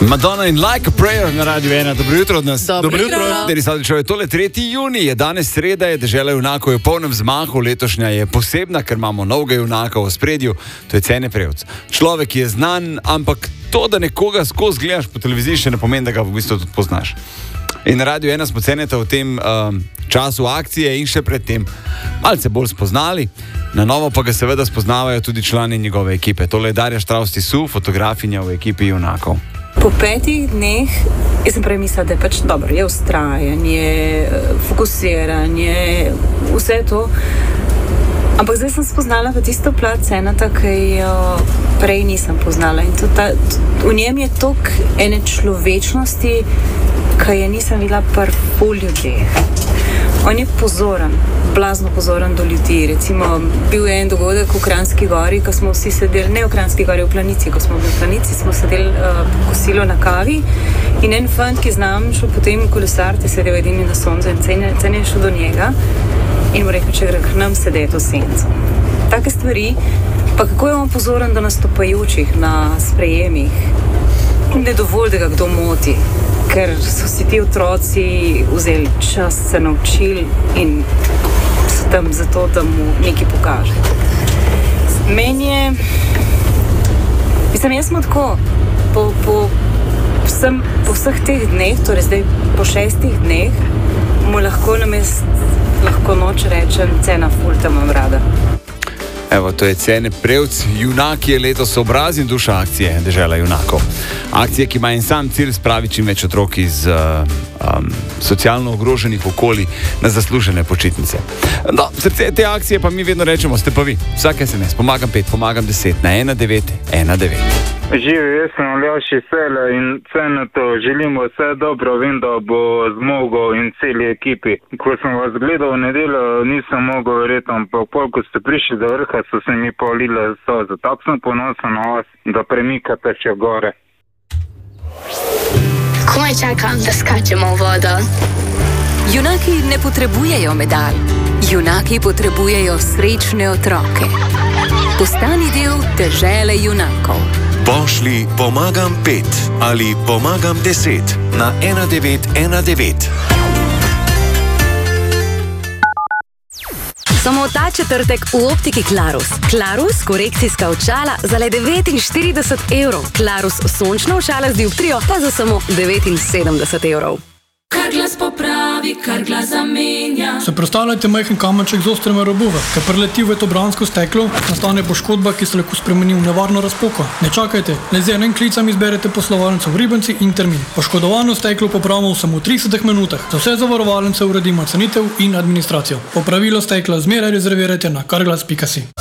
Madonna in Like a Prayer na Radio 1. Dobro jutro od nas. Dobro jutro. Denis Adričev, je tole 3. junij, je danes sreda, je Dežela junakov, je v polnem zmahu, letošnja je posebna, ker imamo novega junaka v ospredju, to je Cene Prevc. Človek, ki je znan, ampak to, da nekoga skozi gledaš po televiziji, še ne pomeni, da ga v bistvu tudi poznaš. In na Radio 1 smo Ceneta v tem času akcije in še predtem malce bolj spoznali. Na novo pa ga seveda spoznavajo tudi člani njegove ekipe. Tole je Darja Štravs-Tisu, fotografinja v ekipi junakov. Po 5 dneh jaz sem prej mislila, da je pač dobro, je vztrajanje, fokusiranje, vse to. Ampak zdaj sem spoznala pa tisto plat Ceneta, ki jo prej nisem poznala. In v njem je toliko ene človečnosti, ki je nisem videla pri ful ljudeh. On je pozoren, blazno pozoren do ljudi. Recimo, bil je en dogodek v Kranjski gori, ko smo vsi sedeli, ne v Kranjski gori, v Planici, ko smo bili v Planici, smo sedeli kosilo na kavi in en fant, ki znam šel potem kolesariti, sedel edini na soncu in Cene je šel do njega in mu rekel, če gre k nam sedeti v sencu. Take stvari, pa kako je on pozoren do nastopajočih na sprejemih, ne dovolj, da ga kdo moti. Ker so si ti otroci vzeli čas, se naučili in so tam zato, da mu nekaj pokaže. Meni je... Mislim, jaz smo tako, po vseh teh dneh, torej zdaj po 6 dneh, mu lahko lahko noč rečem, Cena ful, te imam rada. Evo, to je Cene Prevc, junak je letos obraz in duša akcije Dežela junakov. Akcije, ki ima en sam cilj, spraviti čim več otrok iz socialno ogroženih okolij na zaslužene počitnice. No, srce te akcije pa mi vedno rečemo, ste pa vi. Vsak SMS, pomagam 5, pomagam 10 na 1919. Živi, jaz sem Aljaž iz Celja in Cenetu želimo vse dobro, vem, da bo zmogel in celi ekipi. Ko sem vas gledal v nedeljo, nisem mogel verjeti, ampak ko ste prišli do vrha, so se mi polile solze. Tako sem ponosen na vas, da premikate še gore. Komaj čakam, da skačemo v vodo. Junaki ne potrebujejo medalj. Junaki potrebujejo srečne otroke. Postani del Dežele junakov. Pošli pomagam 5 ali pomagam 10 na 1919. Samo ta četrtek v optiki Klarus. Klarus korekcijska očala za le 49 evrov. Klarus sončna očala z dioptrijo pa za samo 79 evrov. Kar glas popravi, kar glas zamenja. Se predstavljajte majhen kamenček z ostreme robove, ki preleti v vetobransko steklo, nastane poškodba, ki se lahko spremeni v nevarno razpoko. Ne čakajte, le z enim klicem izberete poslovalnico v Ribenci in termin. Poškodovano steklo popravimo samo v 30 minutah. Za vse zavarovalnice uredimo cenitev in administracijo. Popravilo stekla zmeraj rezervirajte na karglas.si.